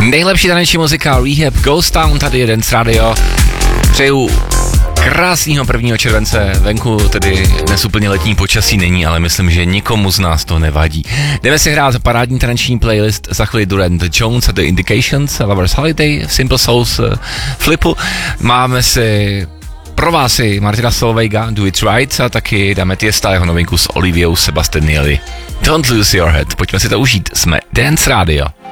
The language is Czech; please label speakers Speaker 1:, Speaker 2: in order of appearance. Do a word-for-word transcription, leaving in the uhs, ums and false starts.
Speaker 1: Nejlepší taneční muzika Rehab, Ghost Town, tady je Dance Radio. Přeju krásného prvního července, venku tedy dnes úplně letní počasí není, ale myslím, že nikomu z nás to nevadí. Jdeme si hrát parádní taneční playlist, za chvíli Durant Jones a The Indications, Lovers Holiday, Simple Souls, Flipu. Máme si pro vás i Martina Solvejga, Do It Right, a taky dáme Tiesta jeho novinku s Oliviou Sebastianielli. Don't Lose Your Head, pojďme si to užít, jsme Dance Radio.